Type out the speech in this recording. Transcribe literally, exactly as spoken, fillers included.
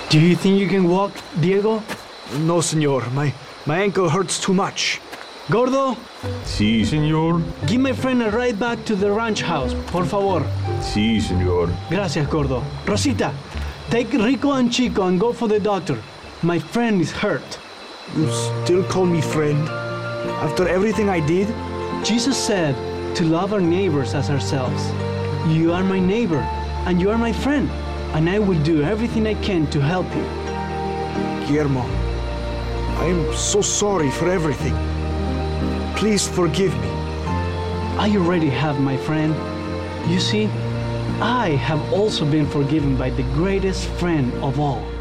Do you think you can walk, Diego? No, senor. My, my ankle hurts too much. Gordo, Sí, señor. give my friend a ride back to the ranch house, por favor. Sí, señor. Gracias, Gordo. Rosita, take Rico and Chico and go for the doctor. My friend is hurt. You still call me friend? After everything I did? Jesus said to love our neighbors as ourselves. You are my neighbor, and you are my friend, and I will do everything I can to help you. Guillermo, I am so sorry for everything. Please forgive me. I already have, my friend. You see, I have also been forgiven by the greatest friend of all.